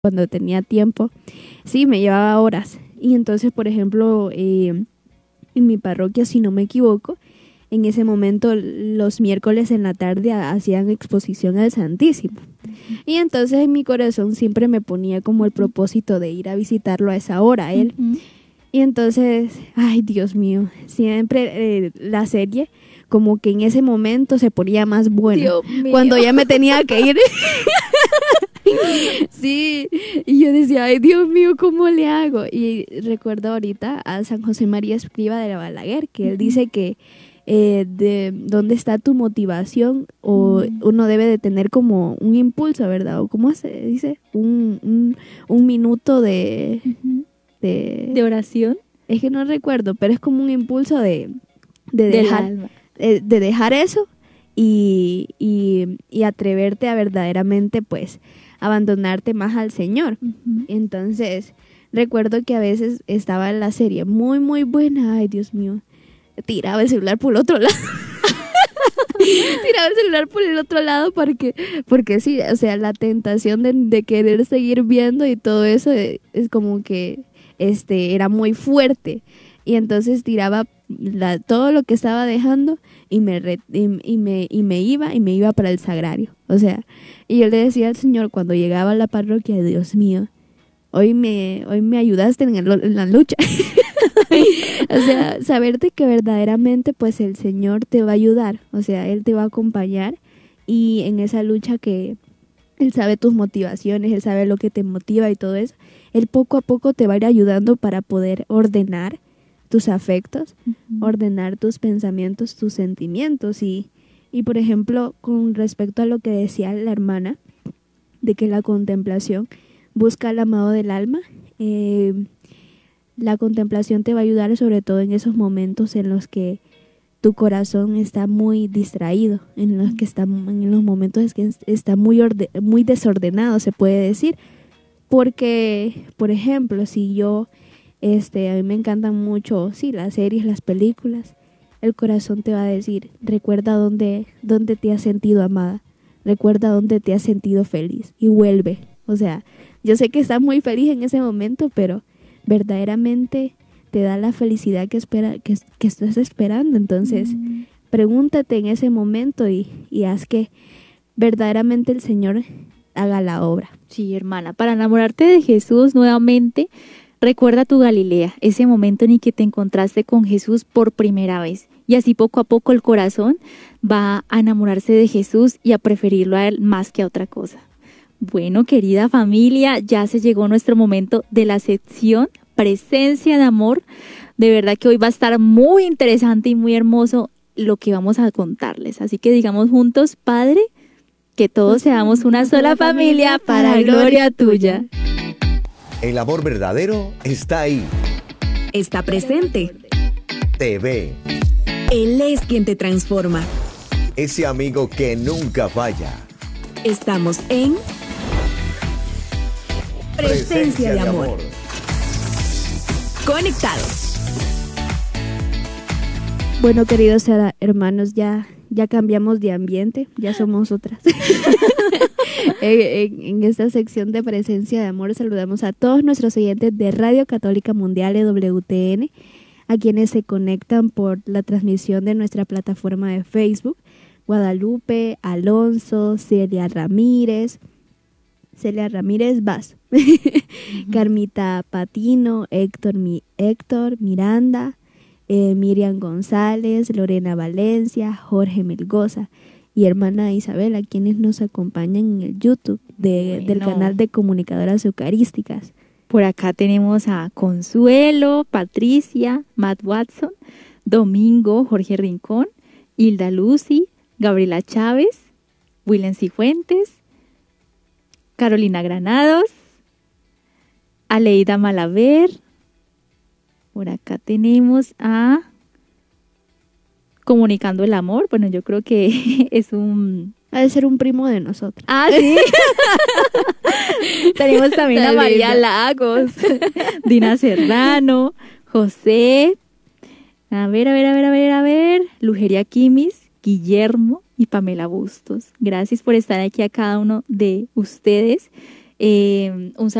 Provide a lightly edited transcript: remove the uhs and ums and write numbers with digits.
cuando tenía tiempo, sí, me llevaba horas. Y entonces, por ejemplo, en mi parroquia, si no me equivoco, en ese momento los miércoles en la tarde hacían exposición al Santísimo. Y entonces en mi corazón siempre me ponía como el propósito de ir a visitarlo a esa hora, a él. Y entonces, ay, Dios mío, siempre la serie como que en ese momento se ponía más buena. Cuando ya me tenía que ir. Sí, y yo decía, ay, Dios mío, ¿cómo le hago? Y recuerdo ahorita a San José María Escrivá de la Balaguer, que él dice que de dónde está tu motivación, o uno debe de tener como un impulso, ¿verdad? O cómo se dice, un minuto de oración. Es que no recuerdo, pero es como un impulso de dejar eso y atreverte a verdaderamente pues abandonarte más al Señor. Entonces recuerdo que a veces estaba en la serie muy muy buena, ay Dios mío, tiraba el celular por el otro lado. Tiraba el celular por el otro lado porque sí, o sea, la tentación de querer seguir viendo y todo eso es como que era muy fuerte. Y entonces tiraba todo lo que estaba dejando y me iba para el sagrario. O sea, y yo le decía al Señor cuando llegaba a la parroquia, Dios mío, hoy me ayudaste en la lucha. O sea, saberte que verdaderamente pues el Señor te va a ayudar, o sea, Él te va a acompañar, y en esa lucha que Él sabe tus motivaciones, Él sabe lo que te motiva y todo eso, Él poco a poco te va a ir ayudando para poder ordenar tus afectos, ordenar tus pensamientos, tus sentimientos. Y por ejemplo, con respecto a lo que decía la hermana, de que la contemplación busca al amado del alma, la contemplación te va a ayudar sobre todo en esos momentos en los que tu corazón está muy distraído, en los momentos en que está muy desordenado, se puede decir. Porque, por ejemplo, si yo, a mí me encantan mucho, sí, las series, las películas, el corazón te va a decir, recuerda dónde te has sentido amada, recuerda dónde te has sentido feliz y vuelve. O sea, yo sé que estás muy feliz en ese momento, pero verdaderamente te da la felicidad que estás esperando. Entonces, pregúntate en ese momento y haz que verdaderamente el Señor haga la obra. Sí, hermana, para enamorarte de Jesús nuevamente, recuerda tu Galilea, ese momento en el que te encontraste con Jesús por primera vez. Y así poco a poco el corazón va a enamorarse de Jesús y a preferirlo a Él más que a otra cosa. Bueno, querida familia, ya se llegó nuestro momento de la sección Presencia de Amor. De verdad que hoy va a estar muy interesante y muy hermoso lo que vamos a contarles. Así que digamos juntos, Padre, que todos seamos una sola familia para gloria tuya. El amor verdadero está ahí. Está presente. Te ve. Él es quien te transforma. Ese amigo que nunca falla. Estamos en Presencia de Amor. Conectados. Bueno, queridos hermanos, ya cambiamos de ambiente, ya somos otras. En esta sección de Presencia de Amor saludamos a todos nuestros oyentes de Radio Católica Mundial EWTN, a quienes se conectan por la transmisión de nuestra plataforma de Facebook. Guadalupe, Alonso, Celia Ramírez Vaz, Carmita Patino, Héctor Miranda, Miriam González, Lorena Valencia, Jorge Melgoza y hermana Isabela, quienes nos acompañan en el YouTube del canal de Comunicadoras Eucarísticas. Por acá tenemos a Consuelo, Patricia, Matt Watson, Domingo, Jorge Rincón, Hilda Lucy, Gabriela Chávez, William Cifuentes, Carolina Granados, Aleida Malaver. Por acá tenemos a Comunicando el Amor. Bueno, yo creo que es ha de ser un primo de nosotros. Ah, sí. Tenemos también a María Lagos, Dina Serrano, José, a ver, Lugeria Quimis, Guillermo y Pamela Bustos. Gracias por estar aquí a cada uno de ustedes. Un